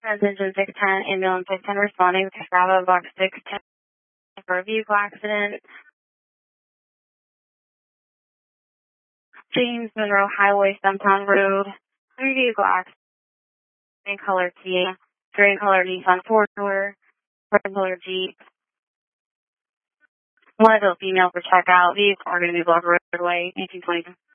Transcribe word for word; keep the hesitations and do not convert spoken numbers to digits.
Attention six ten, ambulance six ten responding to Bravo box six ten for a vehicle accident. James Monroe Highway, Stumptown Road. Three vehicle accident. Green color Kia, green color Nissan four-door, red color Jeep. One adult female for checkout. Vehicle are going to be blocked roadway, eighteen twenty.